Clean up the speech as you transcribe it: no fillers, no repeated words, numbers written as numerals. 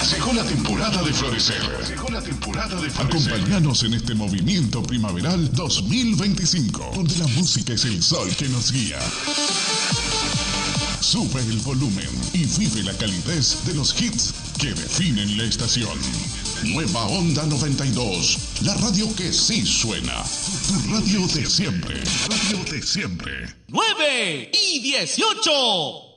Llegó la temporada de florecer. Acompáñanos en este movimiento primaveral 2025, donde la música es el sol que nos guía. Sube el volumen y vive la calidez de los hits que definen la estación. Nueva Onda 92, la radio que sí suena. Tu radio de siempre. Radio de siempre. 9 y 18.